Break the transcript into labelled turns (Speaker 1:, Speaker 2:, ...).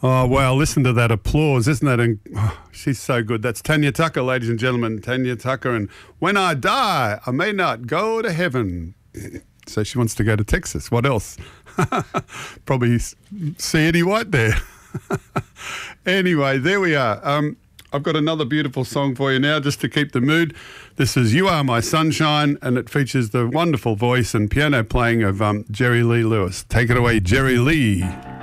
Speaker 1: Oh, wow, listen to that applause. Isn't that... she's so good. That's Tanya Tucker, ladies and gentlemen. Tanya Tucker. And when I die, I may not go to heaven. So she wants to go to Texas. What else? Probably see Eddie White there. Anyway, there we are. I've got another beautiful song for you now just to keep the mood. This is You Are My Sunshine, and it features the wonderful voice and piano playing of Jerry Lee Lewis. Take it away, Jerry Lee.